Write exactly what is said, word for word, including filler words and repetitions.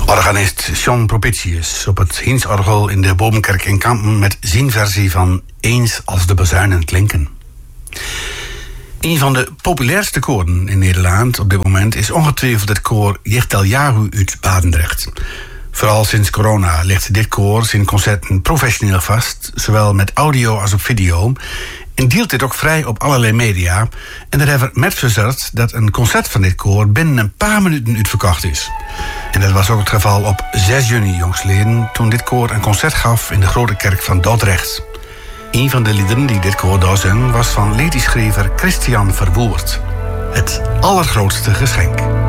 Organist John Propitius op het Hinsorgel in de Bovenkerk in Kampen met zijn versie van Eens als de bazuinen klinken. Een van de populairste koren in Nederland op dit moment is ongetwijfeld het koor Jichteljahu uit Barendrecht. Vooral sinds corona legt dit koor zijn concerten professioneel vast, zowel met audio als op video, en deelt dit ook vrij op allerlei media. En daar hebben we met verzorgd dat een concert van dit koor binnen een paar minuten uitverkocht is. En dat was ook het geval op zes juni jongstleden, toen dit koor een concert gaf in de Grote Kerk van Dordrecht. Een van de liederen die dit koor doorzong was van liedjeschrijver Christian Verwoerd. Het allergrootste geschenk.